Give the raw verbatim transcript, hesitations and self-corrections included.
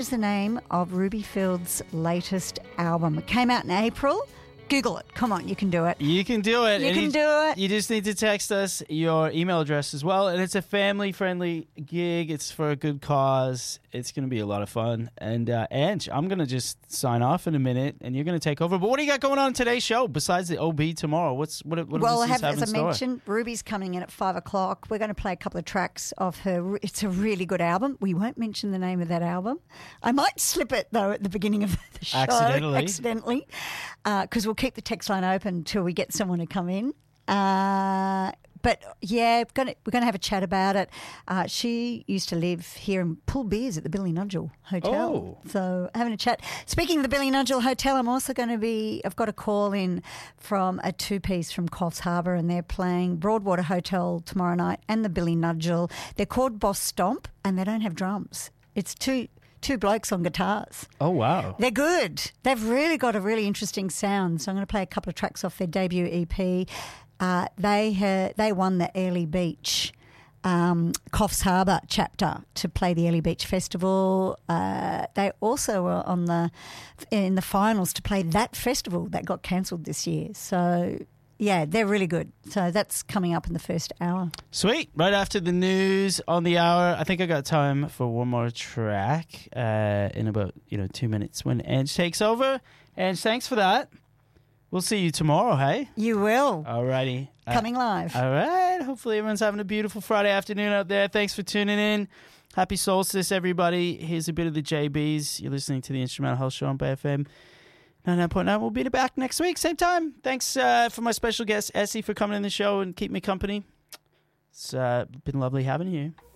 is the name of Ruby Field's latest album. It came out in April. Google it. Come on, you can do it. You can do it. You and can you, do it. You just need to text us your email address as well. And it's a family-friendly gig. It's for a good cause. It's going to be a lot of fun. And, uh, Ange, I'm going to just sign off in a minute, and you're going to take over. But what do you got going on in today's show besides the O B tomorrow? What's What, what Well, I have, have, have as in I store? mentioned, Ruby's coming in at five o'clock. We're going to play a couple of tracks of her. It's a really good album. We won't mention the name of that album. I might slip it, though, at the beginning of the show. Accidentally. Accidentally. Because uh, we'll keep the text line open until we get someone to come in. Uh, but, yeah, we're going to, we're going to have a chat about it. Uh, she used to live here and pull beers at the Billy Nudgel Hotel. Oh. So having a chat. Speaking of the Billy Nudgel Hotel, I'm also going to be, I've got a call in from a two-piece from Coffs Harbour, and they're playing Broadwater Hotel tomorrow night and the Billy Nudgel. They're called Boss Stomp, and they don't have drums. It's two... Two blokes on guitars. Oh, wow. They're good. They've really got a really interesting sound. So I'm going to play a couple of tracks off their debut E P. Uh, they ha- they won the Airlie Beach um, Coffs Harbour chapter to play the Airlie Beach Festival. Uh, they also were on the in the finals to play that festival that got cancelled this year. So yeah, they're really good. So that's coming up in the first hour. Sweet. Right after the news on the hour, I think I got time for one more track uh, in about you know two minutes when Ange takes over. Ange, thanks for that. We'll see you tomorrow, hey? You will. Alrighty. Uh, Coming live. All right. Hopefully everyone's having a beautiful Friday afternoon out there. Thanks for tuning in. Happy solstice, everybody. Here's a bit of the J Bs. You're listening to the Instrumental Health Show on Bay F M ninety-nine point nine. We'll be back next week, same time. Thanks uh, for my special guest, Essie, for coming in the show and keeping me company. It's uh, been lovely having you.